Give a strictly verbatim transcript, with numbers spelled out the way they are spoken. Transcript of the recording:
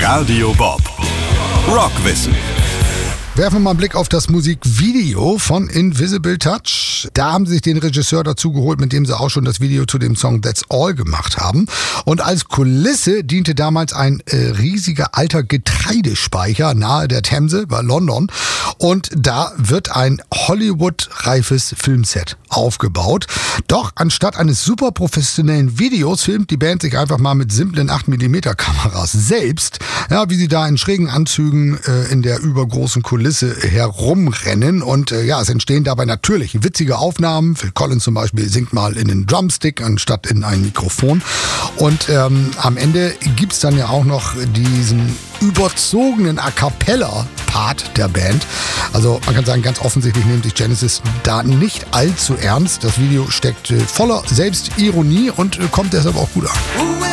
Radio Bob. Rockwissen. Werfen wir mal einen Blick auf das Musikvideo von Invisible Touch. Da haben sie sich den Regisseur dazu geholt, mit dem sie auch schon das Video zu dem Song That's All gemacht haben. Und als Kulisse diente damals ein äh, riesiger alter Getreidespeicher nahe der Themse bei London. Und da wird ein Hollywood-reifes Filmset aufgebaut. Doch anstatt eines super professionellen Videos filmt die Band sich einfach mal mit simplen acht Millimeter Kameras selbst. Ja, wie sie da in schrägen Anzügen äh, in der übergroßen Kulisse herumrennen und äh, ja, es entstehen dabei natürlich witzige Aufnahmen. Phil Collins zum Beispiel singt mal in den Drumstick anstatt in ein Mikrofon und ähm, am Ende gibt's dann ja auch noch diesen überzogenen A-Cappella-Part der Band. Also man kann sagen, ganz offensichtlich nimmt sich Genesis da nicht allzu ernst. Das Video steckt äh, voller Selbstironie und äh, kommt deshalb auch gut an.